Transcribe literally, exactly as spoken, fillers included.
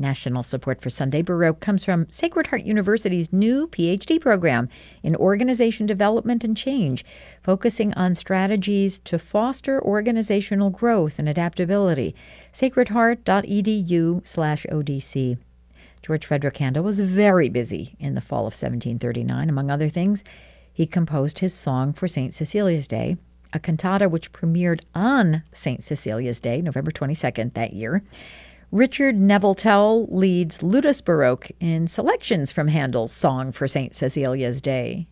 National support for Sunday Baroque comes from Sacred Heart University's new P H D program in organization development and change, focusing on strategies to foster organizational growth and adaptability. sacredheart.edu slash ODC. George Frederick Handel was very busy in the fall of seventeen thirty-nine. Among other things, he composed his Song for Saint Cecilia's Day, a cantata which premiered on Saint Cecilia's Day, November twenty-second that year. Richard Neville Tell leads Ludus Baroque in selections from Handel's Song for Saint Cecilia's Day.